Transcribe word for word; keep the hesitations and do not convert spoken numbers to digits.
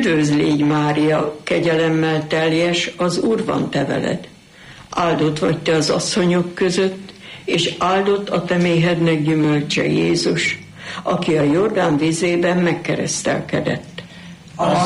Üdvözl légy, Mária, kegyelemmel teljes, az Úr van te veled. Áldott vagy te az asszonyok között, és áldott a te méhednek gyümölcse, Jézus, aki a Jordán vizében megkeresztelkedett.